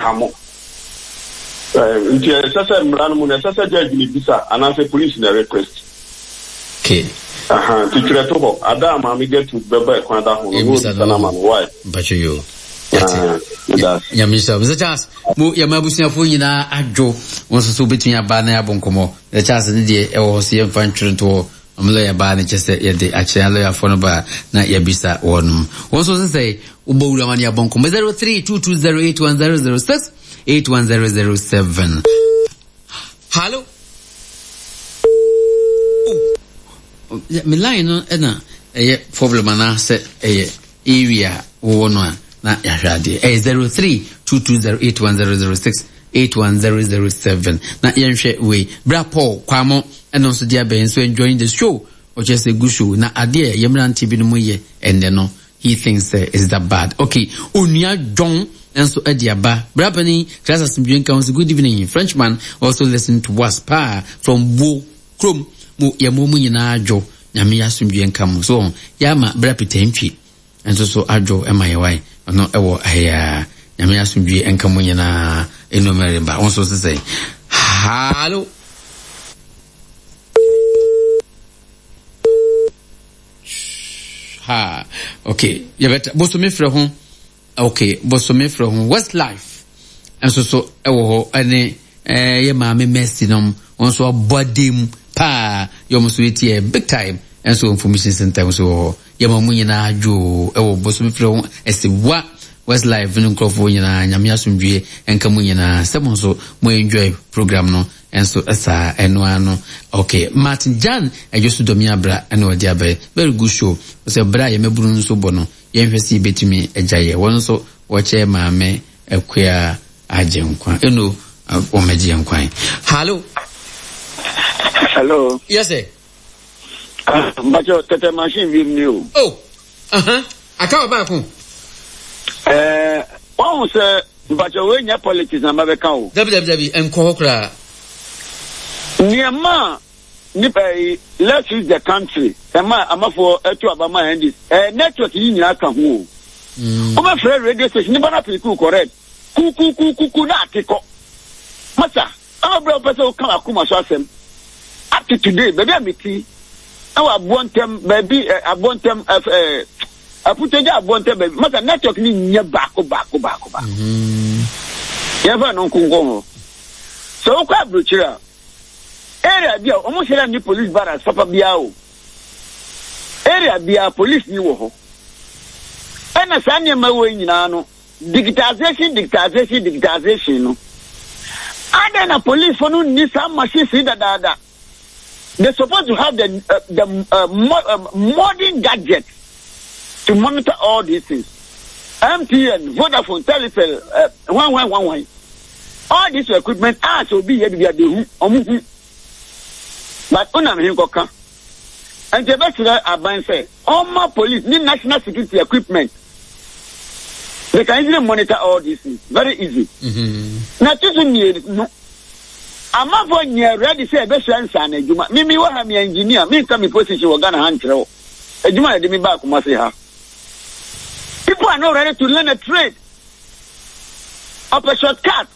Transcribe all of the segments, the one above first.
hamo nti sasa mrano mu na sasa judge ni bisa anase police na request okay tikire to ho ada ma me get to beba kwanda ho no sana man why but you Yamisa, Mr. Charles, Yamabusia Fuina, Adjo, was so between a banner aboncomo, the Charles and the LOC and Fanchon to a lawyer ban, just yet the actual lawyer for na Yabisa one. Also say, Ubolamania Bonco, 0322081006, 81007. Hello? Milano, a problem, and I said, a area, one. Na yahwade 0322081006 81007 na yenhwe we bra Paul kwamo eno so dia ben so enjoying the show or just a good show na ade yemran TV no mu ye ende no he thinks is that bad. Okay, Onia John and so Ediaba Brapani Class Council. Good evening. Frenchman also listen to Waspa from Bo Krom mu yamomu nyina adwo nyame asumdwen kam so yama brapitentwi and so adwo emayewan no ewo aya nyame asumdwe enkamu nyina enomere also say hello ha okay you better bosome frɛ ho okay bosome frɛ ho what's life and so ewo ho ane ye maame mercy nom onso bodem pa yom so etie big time and so information center so ye mamu nyina adwo ewo bosome frɛ ho esiwa what's life no crofo nyina nyame asumdwe enkamu nyina sebo so mo enjoy program no and so esa eno ano okay Martin Jan ejosu domi abra eno odi abai very good show so bra ye meburu nso bo no ye hwesi betimi ejaye won so wo che maame ekua ajenkwa eno o meje nkwan hello yes sir Mbacho tete machine vim new oh akawa ba ko one say mbacho we nya politics na mabeka o dabi enko kra Niema nipa let's use the country. Ema amafo etu abama handis. Network yi nyina ka ho. Oma frɛ radio station ni bana piku correct. Ku na atiko. Masa, abra pese kan akuma so asem. Up to today, baby amiti. Awa abontem baby abontem aputeja abontem baby. Masa network ni nya baako. Yeva no kungo. So kwa bruchira. Area bia almost here ni police barracks papa bia o area bia police ni wo ho ana sanye mawe nyina no digitization no ada na police for no ni some machines that they supposed to have the modern gadgets to monitor all these things. MTN, Vodafone, Telecel, 1111 all this equipment so be here bia de hu but unam hinkoka and the best aban say all my police need national security equipment. They can easily monitor all these things very easy. Na tutu ni no amafo nye ready say be shansa na ejuma mimi wa ha me engineer me ka me position wo Ghana han kire ejuma de me back ma say ha people are not ready to learn a trade of a shortcut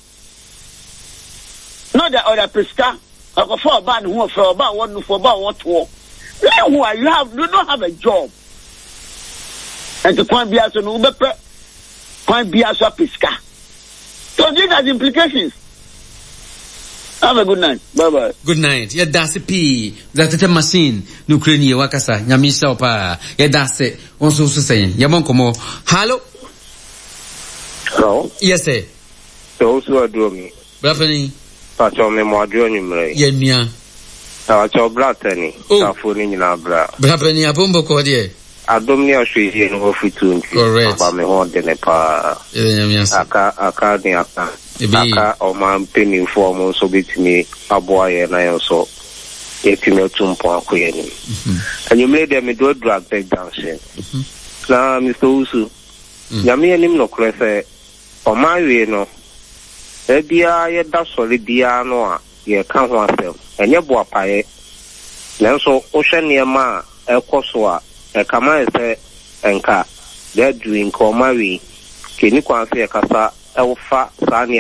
not the other pesca for ban who for about one for about what war. You don't have a job. And to point bias on Uber point bias up pisca. So these are the implications. Have a good night. Bye. Good night. Yeah, that's a P. That's a machine. Nukreni wakasa. Nyamisha opa. Yeah, that's it. Also saying. Yamonkomo. Hello? Hello? Yes, sir. Those who are doing me. Brafani. Pacho me mwadro nyumre. Yemia. Pacho bratani. Tafuni nyina bra. Brafani apombo kwa die. Adomni ashwiye no fitu. Correct. Aba me honde ne pa. Yemia. Aka ni aka. Aka o ma mpeni form so bitimi aboa ye na yo so. Etimi otumpo akoye ni. Anyumre de me do drag back dancing. Na Mr. Usu. Nyame anim no krese o ma wie no. Ebia ye da solid bia no a ye ka ho asem enye bo apaye nanso o hwe ne ma ekoso a e kama ese enka that doing ko mawi keni kwa se kasa e wo fa sa ne